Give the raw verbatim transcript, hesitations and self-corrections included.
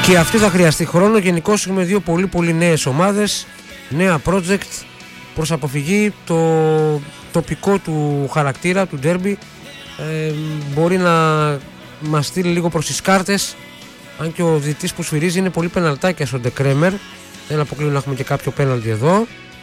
Και αυτή θα χρειαστεί χρόνο. Γενικώς έχουμε δύο πολύ πολύ νέες ομάδες, νέα project, προς αποφυγή το τοπικό του χαρακτήρα, του ντέρμπι. Ε, μπορεί να μας στείλει λίγο προς τις κάρτες, αν και ο διαιτητής που σφυρίζει είναι πολύ πεναλτάκια στον Ντεκρέμερ. Δεν αποκλείω να έχουμε και κάποιο πέναλτι εδώ.